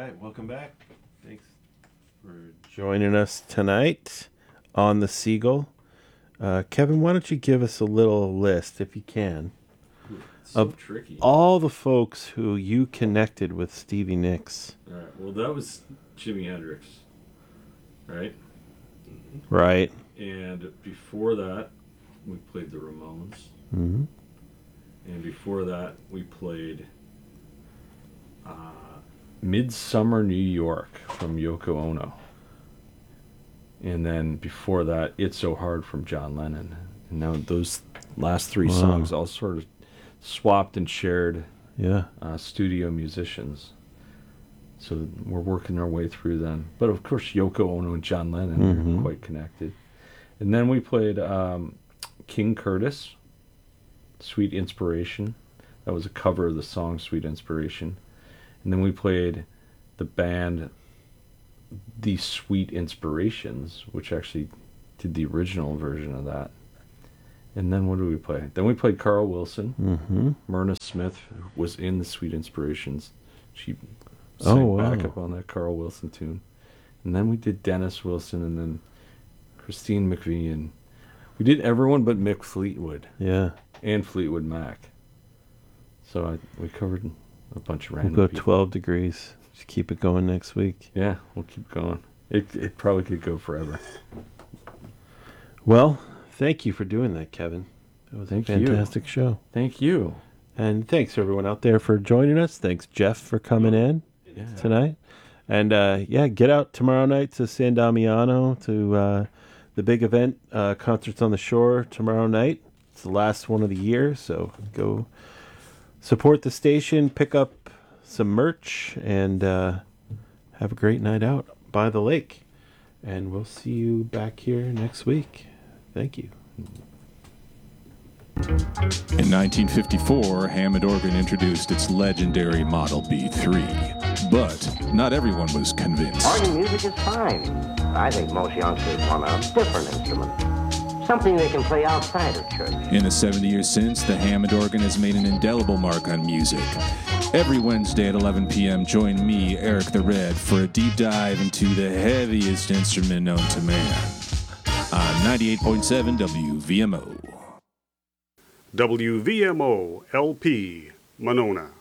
right, welcome back. Thanks for joining us tonight on the Seagull. Kevin, why don't you give us a little list, if you can, of tricky. all the folks who you connected with Stevie Nicks. All right. Well, that was Jimi Hendrix, right? Right. And before that, we played the Ramones. Mm-hmm. And before that, we played Midsummer New York from Yoko Ono. And then before that, It's So Hard from John Lennon. And now those last three songs all sort of swapped and shared studio musicians. So we're working our way through them. But of course, Yoko Ono and John Lennon are quite connected. And then we played King Curtis, Sweet Inspiration. That was a cover of the song Sweet Inspiration. And then we played the band The Sweet Inspirations, which actually did the original version of that. And then what did we play? Then we played Carl Wilson. Mm-hmm. Myrna Smith was in the Sweet Inspirations. She sang backup on that Carl Wilson tune. And then we did Dennis Wilson and then Christine McVie. We did everyone but Mick Fleetwood. Yeah. And Fleetwood Mac. So we covered a bunch of random We'll go people. 12 degrees. Just keep it going next week. Yeah, we'll keep going. It probably could go forever. Well, thank you for doing that, Kevin. That was a fantastic show. Thank you. And thanks everyone out there for joining us. Thanks, Jeff, for coming in tonight. And get out tomorrow night to San Damiano to the big event, Concerts on the Shore tomorrow night. It's the last one of the year, so go support the station, pick up some merch, and have a great night out by the lake. And we'll see you back here next week. Thank you. In 1954, Hammond Organ introduced its legendary Model B3. But not everyone was convinced. Organ music is fine. I think most youngsters want a different instrument. Something they can play outside of church. In the 70 years since, the Hammond organ has made an indelible mark on music. Every Wednesday at 11 p.m., join me, Eric the Red, for a deep dive into the heaviest instrument known to man on 98.7 WVMO. WVMO LP, Monona.